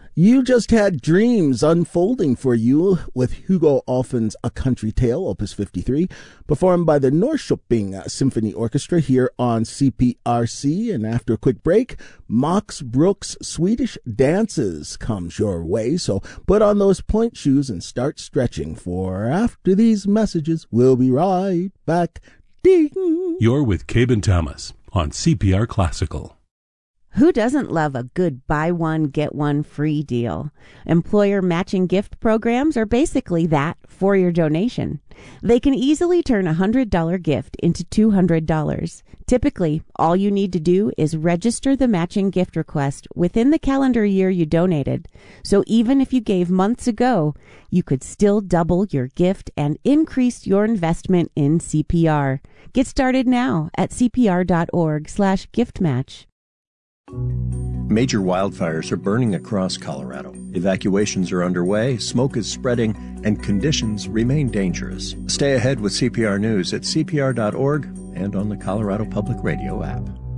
You just had dreams unfolding for you with Hugo Alphen's A Country Tale, Opus 53, performed by the Norrköping Symphony Orchestra here on CPRC. And after a quick break, Max Bruch's Swedish Dances comes your way. So put on those point shoes and start stretching, for after these messages, we'll be right back. Ding! You're with Cabe Thomas on CPR Classical. Who doesn't love a good buy one, get one free deal? Employer matching gift programs are basically that for your donation. They can easily turn a $100 gift into $200. Typically, all you need to do is register the matching gift request within the calendar year you donated. So even if you gave months ago, you could still double your gift and increase your investment in CPR. Get started now at cpr.org/giftmatch. Major wildfires are burning across Colorado. Evacuations are underway, smoke is spreading, and conditions remain dangerous. Stay ahead with CPR News at cpr.org and on the Colorado Public Radio app.